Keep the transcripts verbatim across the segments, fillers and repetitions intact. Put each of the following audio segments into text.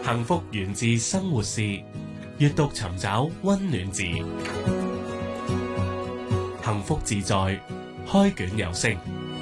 幸福源自生活事，閱讀尋找溫暖字，幸福自在，開卷有聲。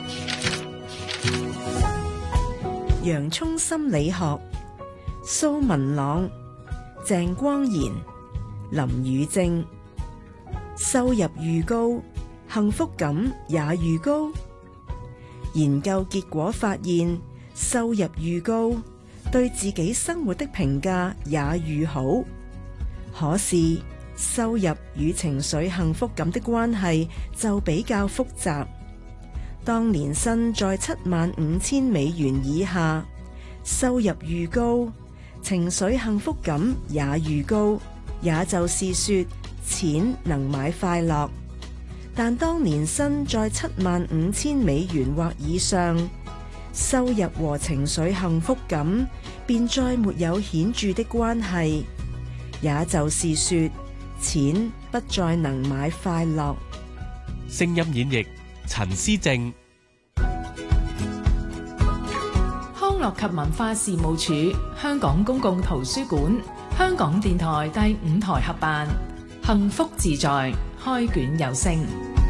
洋蔥心理學，蘇文朗、鄭光賢、林宇正。收入愈高，幸福感也愈高。研究結果發現，收入愈高，對自己生活的評價也愈好。可是，收入與情緒幸福感的關係就比較複雜。當年薪在七萬五千美元以下，收入愈高，情緒幸福感也愈高，也就是說，錢能買快樂。但當年薪在七萬五千美元或以上，收入和情緒幸福感便再沒有顯著的關係，也就是說，錢不再能買快樂。 聲音演繹陳思正。 康樂及文化事務署、香港公共圖書館、香港電台第五台合辦幸福自在開卷有聲。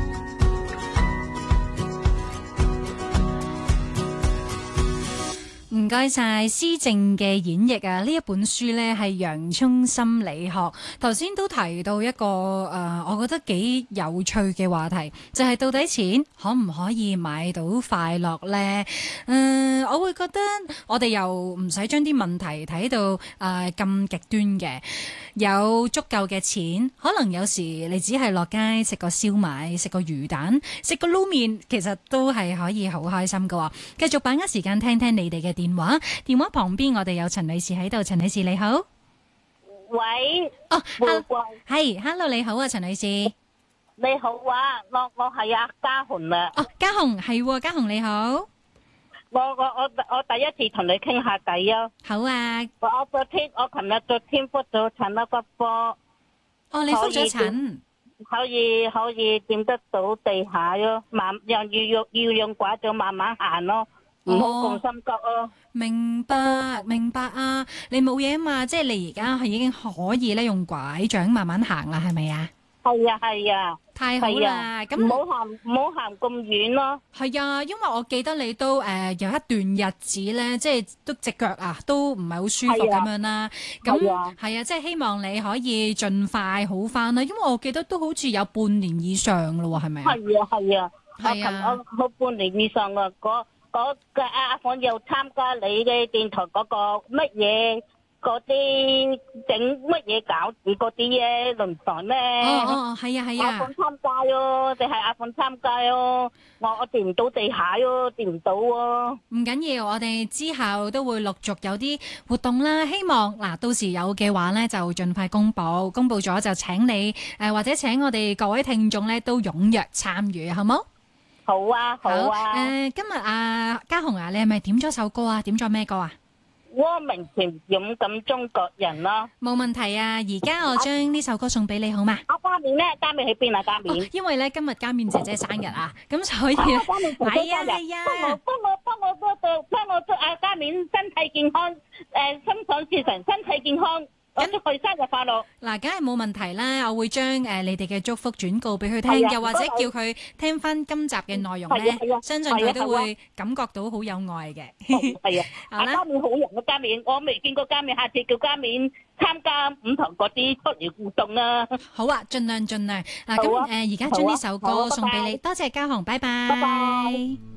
唔該晒思正嘅演繹啊！呢一本書呢係洋蔥心理學，頭先都提到一個誒、呃，我覺得幾有趣嘅話題，就係、是、到底錢可唔可以買到快樂呢？嗯、呃，我會覺得我哋又唔使將啲問題睇到誒咁極端嘅，有足夠嘅錢，可能有時你只係落街食個燒賣、食個魚蛋、食個撈麵，其實都係可以好開心噶。繼續把握時間聽聽你哋嘅電話，電話旁邊我哋有陳女士喺度，陳女士你好。 喂， 哦， 係 ，hello 你好啊，陳女士。 你好啊，我我係阿嘉紅啊。 哦，嘉紅係，嘉紅你好。 我我我我第一次同你傾下偈啊。 好啊。 我我昨天我琴日昨天復咗診一個科。 哦，你復咗診。 可以可以掂得到地下咯，慢又要要要用拐杖慢慢行咯。唔好咁心急咯。 明白明白啊！你冇嘢啊嘛，即係你而家係已經可以咧用拐杖慢慢行啦，係咪啊？ 係啊係啊， 太好啦！咁唔好行唔好行咁遠咯。 係啊，因為我記得你都誒、呃、有一段日子咧，即係都隻腳啊都唔係好舒服咁樣啦。咁係啊，啊，即係希望你可以盡快好翻啦。因為我記得都好似有半年以上咯，係咪啊？ 係啊係啊， 係啊， 我我半年以上啊嗰。嗰個阿鳳又參加你嘅電台嗰個乜嘢嗰啲整乜嘢餃子嗰啲嘢論壇咧？ 哦哦，係啊係啊。阿鳳參加喲，定係阿鳳參加喲？我我掂唔到地下喲，掂唔到喎。 唔緊要，我哋之後都會陸續有啲活動啦。希望嗱，到時有嘅話咧，就盡快公佈。公佈咗就請你誒、呃，或者請我哋各位聽眾咧都踴躍參與，好冇？ 好啊，好啊。 誒、呃，今日啊，嘉紅啊，你係咪點咗首歌啊？點咗咩歌啊？ 我明前勇敢中國人咯。 冇問題啊！而家我將呢首歌送俾你，好嘛？ 阿嘉面咧，嘉面喺邊啊？嘉面、哦。 因為咧今日嘉面姐姐生日啊，咁所以係啊係啊。 幫我幫我幫我多多幫我祝阿嘉面身體健康，誒、呃，心想事成，身體健康。我祝佢生日快樂！ 嗱，梗係冇問題啦，我會將誒你哋嘅祝福轉告俾佢聽，又或者叫佢聽翻今集嘅內容咧，相信佢都會感覺到好有愛嘅。 係啊，阿嘉面好人嘅嘉面，我未見過嘉面，下次叫嘉面參加五堂嗰啲出嚟互動啊！ 好啊，盡量盡量。嗱，咁誒而家將呢首歌送俾你，多謝嘉紅，拜拜。 拜拜。